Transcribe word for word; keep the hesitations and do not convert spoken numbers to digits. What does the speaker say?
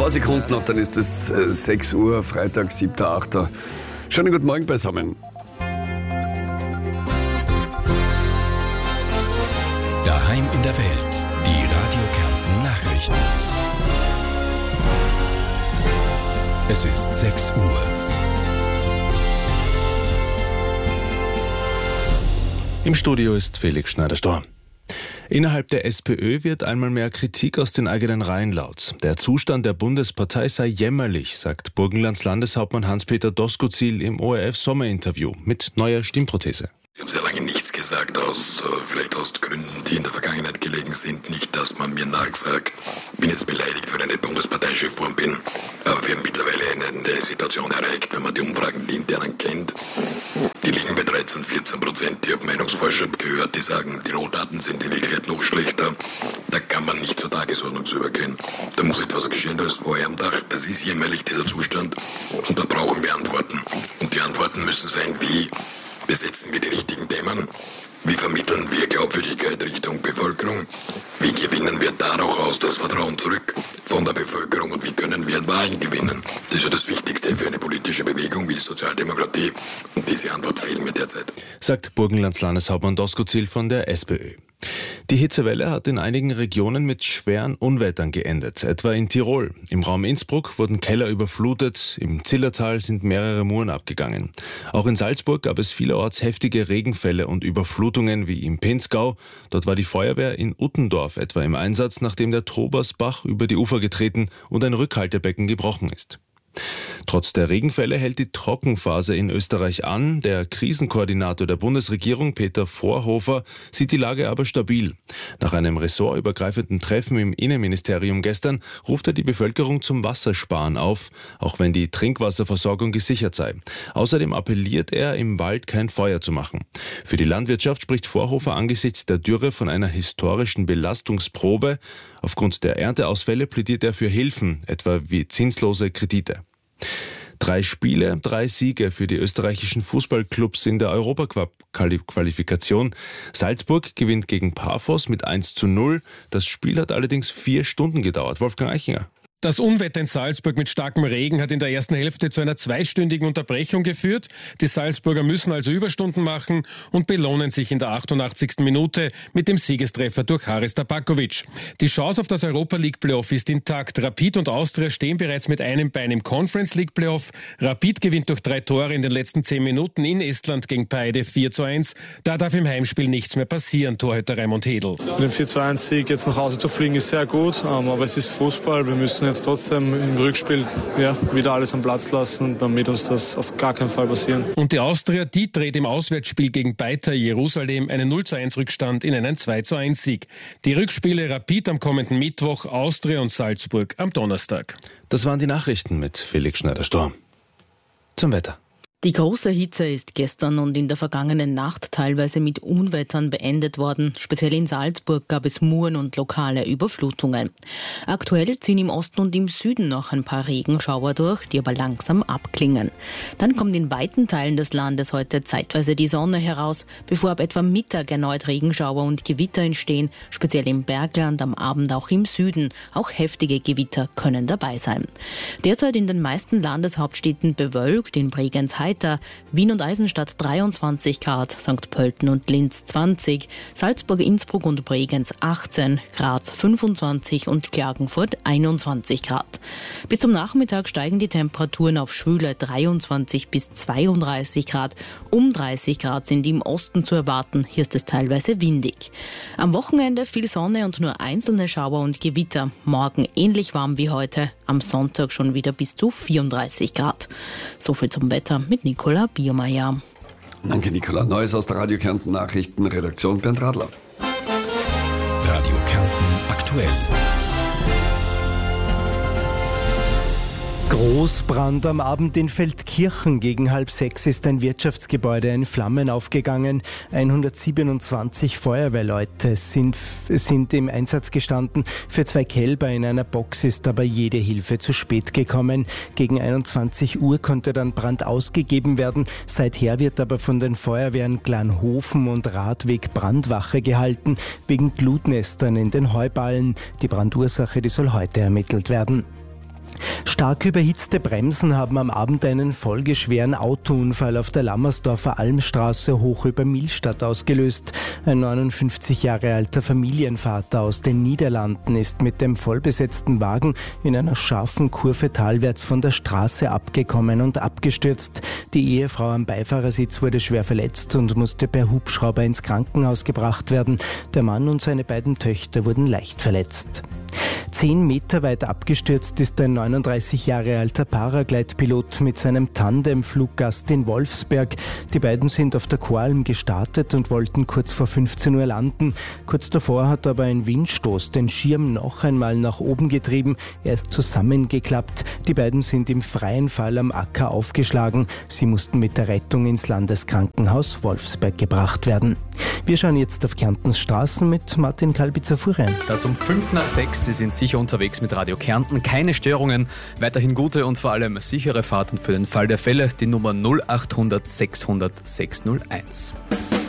Zwei Sekunden noch, dann ist es äh, sechs Uhr, Freitag, siebter achter Schönen guten Morgen beisammen. Daheim in der Welt, die Radio Kärnten Nachrichten. Es ist sechs Uhr. Im Studio ist Felix Schneider-Storr. Innerhalb der SPÖ wird einmal mehr Kritik aus den eigenen Reihen laut. Der Zustand der Bundespartei sei jämmerlich, sagt Burgenlands Landeshauptmann Hans-Peter Doskozil im O R F-Sommerinterview mit neuer Stimmprothese. Ich habe sehr lange nichts gesagt, aus, vielleicht aus Gründen, die in der Vergangenheit gelegen sind. Nicht, dass man mir nachsagt, ich bin jetzt beleidigt, weil ich nicht Bundesparteichef geworden bin. Aber wir haben mittlerweile eine, eine Situation erreicht, wenn man die Umfragen, die internen kennt. Die liegen bei dreizehn, vierzehn Prozent. Ich habe Meinungsforscher gehört, die sagen, die Rohdaten sind in Wirklichkeit noch schlechter. Da kann man nicht zur Tagesordnung übergehen. Da muss etwas geschehen als vorher am Tag. Das ist jämmerlich, dieser Zustand. Und da brauchen wir Antworten. Und die Antworten müssen sein, wie besetzen wir die richtigen Themen? Wie vermitteln wir Glaubwürdigkeit Richtung Bevölkerung? Wie gewinnen wir dadurch aus das Vertrauen zurück von der Bevölkerung? Und wie können wir Wahlen gewinnen? Das ist ja das Wichtigste für eine politische Bewegung wie die Sozialdemokratie. Und diese Antwort fehlt mir derzeit. Sagt Burgenlands Landeshauptmann Doskozil von der SPÖ. Die Hitzewelle hat in einigen Regionen mit schweren Unwettern geendet, etwa in Tirol. Im Raum Innsbruck wurden Keller überflutet, im Zillertal sind mehrere Muren abgegangen. Auch in Salzburg gab es vielerorts heftige Regenfälle und Überflutungen wie im Pinzgau. Dort war die Feuerwehr in Uttendorf etwa im Einsatz, nachdem der Trobersbach über die Ufer getreten und ein Rückhaltebecken gebrochen ist. Trotz der Regenfälle hält die Trockenphase in Österreich an. Der Krisenkoordinator der Bundesregierung, Peter Vorhofer, sieht die Lage aber stabil. Nach einem ressortübergreifenden Treffen im Innenministerium gestern ruft er die Bevölkerung zum Wassersparen auf, auch wenn die Trinkwasserversorgung gesichert sei. Außerdem appelliert er, im Wald kein Feuer zu machen. Für die Landwirtschaft spricht Vorhofer angesichts der Dürre von einer historischen Belastungsprobe. Aufgrund der Ernteausfälle plädiert er für Hilfen, etwa wie zinslose Kredite. Drei Spiele, drei Siege für die österreichischen Fußballclubs in der Europacup-Qualifikation. Salzburg gewinnt gegen Paphos mit eins zu null. Das Spiel hat allerdings vier Stunden gedauert. Wolfgang Eichinger. Das Unwetter in Salzburg mit starkem Regen hat in der ersten Hälfte zu einer zweistündigen Unterbrechung geführt. Die Salzburger müssen also Überstunden machen und belohnen sich in der achtundachtzigsten Minute mit dem Siegestreffer durch Haris Tabakovic. Die Chance auf das Europa League Playoff ist intakt. Rapid und Austria stehen bereits mit einem Bein im Conference League Playoff. Rapid gewinnt durch drei Tore in den letzten zehn Minuten in Estland gegen Paide vier zu eins. Da darf im Heimspiel nichts mehr passieren, Torhüter Raimund Hedl. Mit dem vier zu eins Sieg jetzt nach Hause zu fliegen ist sehr gut, aber es ist Fußball. Wir müssen jetzt trotzdem im Rückspiel ja, wieder alles am Platz lassen, damit uns das auf gar keinen Fall passieren. Und die Austria, die dreht im Auswärtsspiel gegen Beitar Jerusalem einen null zu eins Rückstand in einen zwei zu eins Sieg. Die Rückspiele Rapid am kommenden Mittwoch, Austria und Salzburg am Donnerstag. Das waren die Nachrichten mit Felix Schneider-Storr. Zum Wetter. Die große Hitze ist gestern und in der vergangenen Nacht teilweise mit Unwettern beendet worden. Speziell in Salzburg gab es Muren und lokale Überflutungen. Aktuell ziehen im Osten und im Süden noch ein paar Regenschauer durch, die aber langsam abklingen. Dann kommt in weiten Teilen des Landes heute zeitweise die Sonne heraus, bevor ab etwa Mittag erneut Regenschauer und Gewitter entstehen, speziell im Bergland, am Abend auch im Süden. Auch heftige Gewitter können dabei sein. Derzeit in den meisten Landeshauptstädten bewölkt, in Bregenz heiter, Wien und Eisenstadt dreiundzwanzig Grad, Sankt Pölten und Linz zwanzig, Salzburg, Innsbruck und Bregenz achtzehn, Graz fünfundzwanzig und Klagenfurt einundzwanzig Grad. Bis zum Nachmittag steigen die Temperaturen auf schwüle dreiundzwanzig bis zweiunddreißig Grad. Um dreißig Grad sind im Osten zu erwarten, hier ist es teilweise windig. Am Wochenende viel Sonne und nur einzelne Schauer und Gewitter. Morgen ähnlich warm wie heute, am Sonntag schon wieder bis zu vierunddreißig Grad. So viel zum Wetter mit Nicola Biermeier. Danke, Nicola. Neues aus der Radio Kärnten Nachrichten, Redaktion Bernd Radler. Radio Kärnten aktuell. Großbrand am Abend in Feldkirchen. Gegen halb sechs ist ein Wirtschaftsgebäude in Flammen aufgegangen. hundertsiebenundzwanzig Feuerwehrleute sind, sind im Einsatz gestanden. Für zwei Kälber in einer Box ist aber jede Hilfe zu spät gekommen. Gegen einundzwanzig Uhr konnte dann Brand ausgegeben werden. Seither wird aber von den Feuerwehren Glanhofen und Radweg Brandwache gehalten, wegen Glutnestern in den Heuballen. Die Brandursache, die soll heute ermittelt werden. Stark überhitzte Bremsen haben am Abend einen folgeschweren Autounfall auf der Lammersdorfer Almstraße hoch über Millstatt ausgelöst. Ein neunundfünfzig Jahre alter Familienvater aus den Niederlanden ist mit dem vollbesetzten Wagen in einer scharfen Kurve talwärts von der Straße abgekommen und abgestürzt. Die Ehefrau am Beifahrersitz wurde schwer verletzt und musste per Hubschrauber ins Krankenhaus gebracht werden. Der Mann und seine beiden Töchter wurden leicht verletzt. Zehn Meter weit abgestürzt ist ein neununddreißig Jahre alter Paraglide-Pilot mit seinem Tandem-Fluggast in Wolfsberg. Die beiden sind auf der Choralm gestartet und wollten kurz vor fünfzehn Uhr landen. Kurz davor hat aber ein Windstoß den Schirm noch einmal nach oben getrieben. Er ist zusammengeklappt. Die beiden sind im freien Fall am Acker aufgeschlagen. Sie mussten mit der Rettung ins Landeskrankenhaus Wolfsberg gebracht werden. Wir schauen jetzt auf Kärntens Straßen mit Martin Kalbitzer-Furian. Das um fünf nach sechs. Sie sind sicher unterwegs mit Radio Kärnten. Keine Störungen, weiterhin gute und vor allem sichere Fahrten für den Fall der Fälle. Die Nummer null acht hundert sechshundert sechshunderteins.